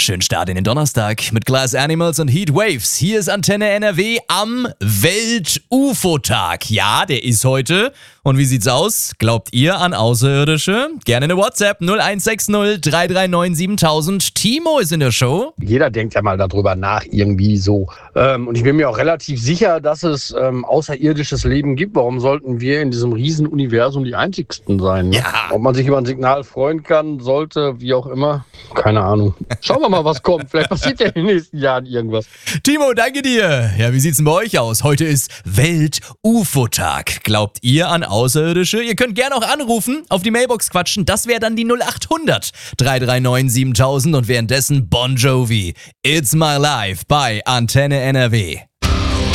Schönen Start in den Donnerstag mit Glass Animals und Heat Waves. Hier ist Antenne NRW am Welt-UFO-Tag. Ja, der ist heute. Und wie sieht's aus? Glaubt ihr an Außerirdische? Gerne eine WhatsApp 0160 339 7000. Timo ist in der Show. Jeder denkt ja mal darüber nach, irgendwie so. Und ich bin mir auch relativ sicher, dass es außerirdisches Leben gibt. Warum sollten wir in diesem Riesenuniversum die Einzigsten sein? Ne? Ja. Ob man sich über ein Signal freuen kann, sollte, wie auch immer. Keine Ahnung. Schauen wir mal, was kommt. Vielleicht passiert ja in den nächsten Jahren irgendwas. Timo, danke dir. Ja, wie sieht's denn bei euch aus? Heute ist Welt-UFO-Tag. Glaubt ihr an Außerirdische? Ihr könnt gerne auch anrufen, auf die Mailbox quatschen. Das wäre dann die 0800 339 7000 und währenddessen Bon Jovi. It's My Life bei Antenne NRW.